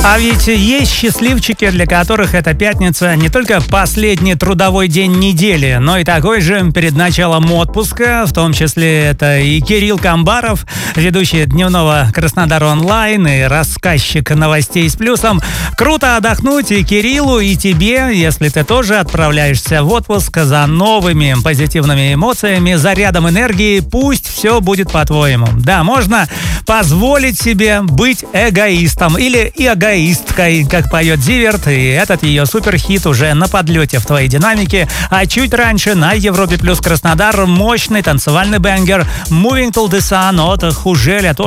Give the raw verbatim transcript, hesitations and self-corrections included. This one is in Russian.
А ведь есть счастливчики, для которых эта пятница не только последний трудовой день недели, но и такой же перед началом отпуска. В том числе это и Кирилл Камбаров, ведущий дневного Краснодар онлайн и рассказчик новостей с плюсом. Круто отдохнуть и Кириллу, и тебе, если ты тоже отправляешься в отпуск за новыми позитивными эмоциями, зарядом энергии. Пусть все будет по-твоему. Да, можно позволить себе быть эгоистом или и эгоисткой, как поет Зиверт, и этот ее суперхит уже на подлете в твоей динамике. А чуть раньше на Европе плюс Краснодар мощный танцевальный бэнгер «Moving to the Sun» от Хужеля.